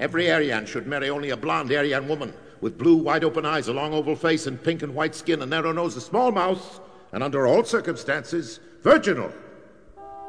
Every Aryan should marry only a blonde Aryan woman with blue, wide-open eyes, a long oval face, and pink and white skin, a narrow nose, a small mouth, and under all circumstances, virginal.